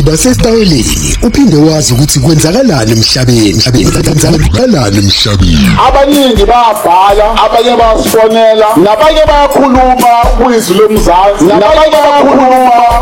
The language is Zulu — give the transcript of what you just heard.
basesitayeleni uphinde wazi ukuthi kwenzakalani emhlabeni. Abaningi bayabhala, abanye bayasifonela, nabanye bayakhuluma kwizwi lomzansi, nabanye bayakhuluma